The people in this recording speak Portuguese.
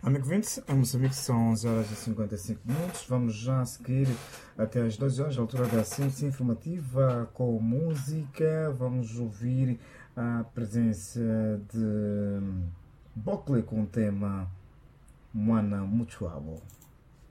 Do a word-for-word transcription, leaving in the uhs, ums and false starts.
Amigo vinte, em Moçambique são onze horas e cinquenta e cinco minutos. Vamos já seguir até às doze horas, a altura da síntese informativa com música. Vamos ouvir a presença de Boclé com o tema Mwana Mutuabo.